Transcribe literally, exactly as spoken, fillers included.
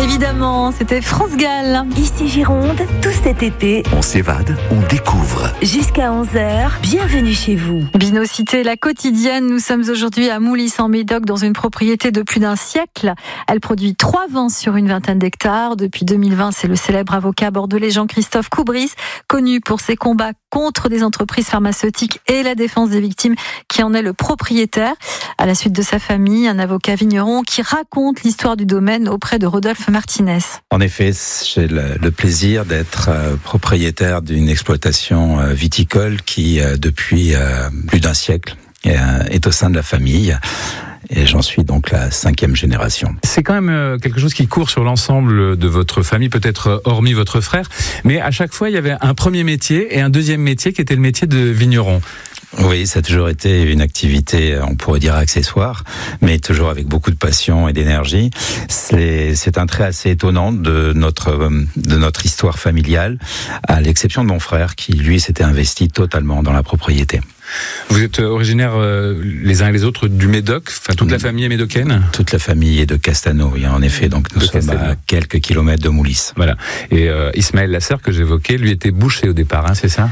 Évidemment, c'était France Gall. Ici Gironde, tout cet été, on s'évade, on découvre. Jusqu'à onze heures, bienvenue chez vous. Binocité, la quotidienne. Nous sommes aujourd'hui à Moulis en Médoc dans une propriété de plus d'un siècle. Elle produit trois vins sur une vingtaine d'hectares. Depuis deux mille vingt, c'est le célèbre avocat bordelais Jean-Christophe Coubris, connu pour ses combats contre des entreprises pharmaceutiques et la défense des victimes, qui en est le propriétaire. À la suite de sa famille, un avocat vigneron qui raconte l'histoire du domaine auprès de Rodolphe Martinez. En effet, j'ai le, le plaisir d'être euh, propriétaire d'une exploitation euh, viticole qui, euh, depuis euh, plus d'un siècle, est, euh, est au sein de la famille. Et j'en suis donc la cinquième génération. C'est quand même quelque chose qui court sur l'ensemble de votre famille, peut-être hormis votre frère. Mais à chaque fois, il y avait un premier métier et un deuxième métier qui était le métier de vigneron. Oui, ça a toujours été une activité, on pourrait dire accessoire, mais toujours avec beaucoup de passion et d'énergie. C'est, c'est un trait assez étonnant de notre, de notre histoire familiale, à l'exception de mon frère qui, lui, s'était investi totalement dans la propriété. Vous êtes originaires euh, les uns et les autres du Médoc, enfin toute la famille est médocaine. Toute la famille est de Castano, oui, en effet. Donc nous de sommes Castano. à quelques kilomètres de Moulis. Voilà. Et euh, Ismaël Lasserre que j'évoquais, lui était boucher au départ, hein, c'est ça ?